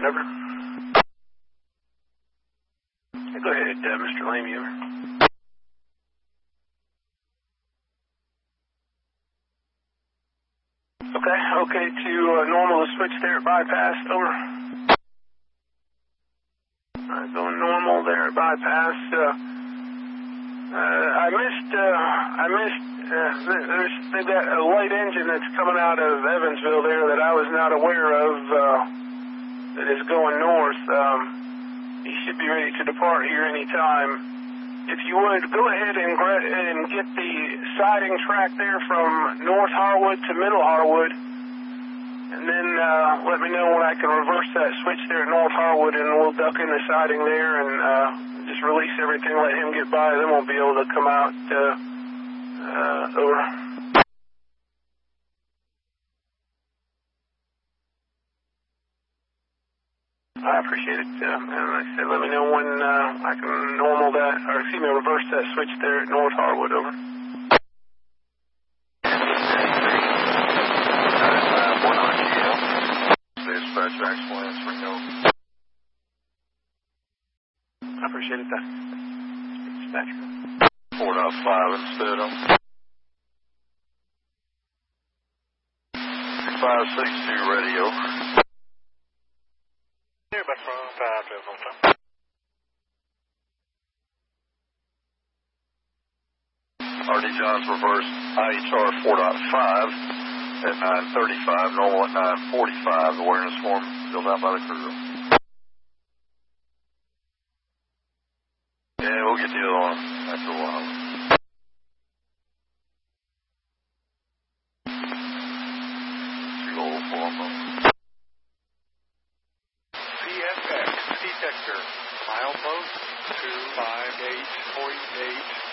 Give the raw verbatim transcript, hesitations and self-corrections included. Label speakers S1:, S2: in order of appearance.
S1: over. Go ahead, uh, Mister Lamy, over. Okay, okay, to uh, normal, the switch there at bypass, over. Alright, going normal there at bypass. Uh, uh, I missed, uh, I missed, uh, there's, they've got a light engine that's coming out of Evansville there that I was not aware of, uh, that is going north. Um, he should be ready to depart here any time. If you would, go ahead and, and get the siding track there from North Harwood to Middle Harwood, and then uh, let me know when I can reverse that switch there at North Harwood, and we'll duck in the siding there and uh, just release everything, let him get by, then we'll be able to come out uh, uh, over. I appreciate it, uh, and like I said, let me know when uh, I can normal that, or excuse me, reverse that switch there at North Harwood, over.
S2: Dispatch, actual answer, no.
S1: I appreciate it, that. Dispatch.
S2: four point five instead of five six two radio.
S3: Yeah, back from five to on time.
S2: R D John's reversed I H R four point five at nine thirty-five, normal at nine forty-five, awareness form filled out by the crew. Yeah, we'll get the other one after a while. Too old for them.
S3: P S X detector, milepost two five eight point eight.